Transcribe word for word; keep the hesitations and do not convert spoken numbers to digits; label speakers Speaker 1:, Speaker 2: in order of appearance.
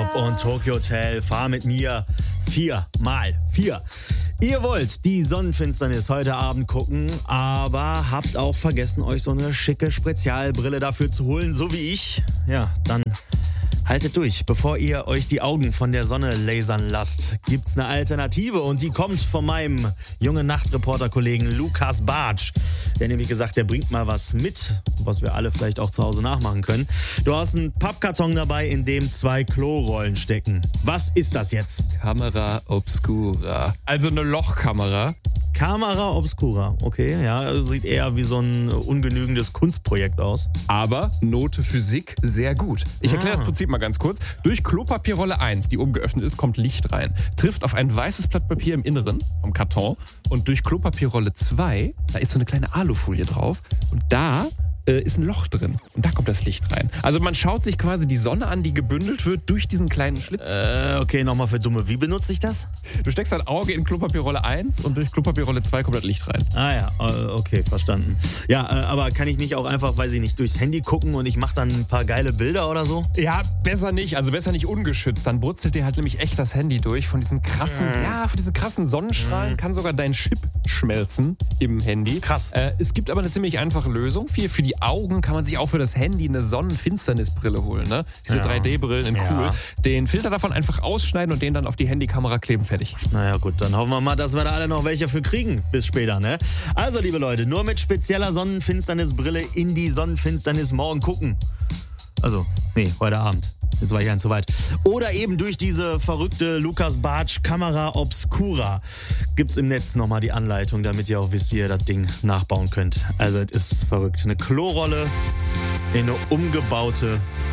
Speaker 1: Club und Tokyo Hotel. Fahr mit mir vier mal vier. Ihr wollt die Sonnenfinsternis heute Abend gucken, aber habt auch vergessen, euch so eine schicke Spezialbrille dafür zu holen, so wie ich. Ja, dann haltet durch. Bevor ihr euch die Augen von der Sonne lasern lasst, gibt's eine Alternative und die kommt von meinem jungen Nachtreporter-Kollegen Lukas Bartsch. Der nämlich gesagt, der bringt mal was mit, was wir alle vielleicht auch zu Hause nachmachen können. Du hast einen Pappkarton dabei, in dem zwei Klorollen stecken. Was ist das jetzt?
Speaker 2: Kamera Obscura. Also eine Lochkamera.
Speaker 1: Kamera Obscura, okay, ja, sieht eher wie so ein ungenügendes Kunstprojekt aus.
Speaker 2: Aber Note Physik sehr gut. Ich erkläre
Speaker 1: Ah.
Speaker 2: das Prinzip mal ganz kurz. Durch Klopapierrolle eins, die oben geöffnet ist, kommt Licht rein. Trifft auf ein weißes Blatt Papier im Inneren vom Karton. Und durch Klopapierrolle zwei, da ist so eine kleine Alufolie drauf. Und da äh, ist ein Loch drin. Und da kommt das Licht rein. Also man schaut sich quasi die Sonne an, die gebündelt wird durch diesen kleinen Schlitz.
Speaker 1: Äh, okay, nochmal für Dumme. Wie benutze ich das?
Speaker 2: Du steckst dein Auge in Klopapierrolle eins und durch Klopapierrolle zwei kommt das Licht rein.
Speaker 1: Ah ja, äh, okay, verstanden. Ja, äh, aber kann ich nicht auch einfach, weiß ich nicht, durchs Handy gucken und ich mache dann ein paar geile Bilder oder so?
Speaker 2: Ja, besser nicht. Also besser nicht ungeschützt. Dann brutzelt dir halt nämlich echt das Handy durch. Von diesen krassen,
Speaker 1: Mm.
Speaker 2: ja, von diesen krassen Sonnenstrahlen kann sogar dein Chip schmelzen im Handy.
Speaker 1: Krass.
Speaker 2: Äh, es gibt aber eine ziemlich einfache Lösung. Für, für die Augen kann man sich auch für das Handy eine Sonnenfinsternisbrille holen. Ne? Diese
Speaker 1: Ja.
Speaker 2: drei D-Brillen in cool.
Speaker 1: Ja.
Speaker 2: Den Filter davon einfach ausschneiden und den dann auf die Handykamera kleben. Fertig.
Speaker 1: Naja gut, dann hoffen wir mal, dass wir da alle noch welche für kriegen. Bis später, ne? Also, liebe Leute, nur mit spezieller Sonnenfinsternisbrille in die Sonnenfinsternis morgen gucken. Also, nee, heute Abend. Jetzt war ich ein zu weit. Oder eben durch diese verrückte Lukas Bartsch Kamera Obscura. Gibt's im Netz nochmal die Anleitung, damit ihr auch wisst, wie ihr das Ding nachbauen könnt. Also, es ist verrückt. Eine Klorolle in eine umgebaute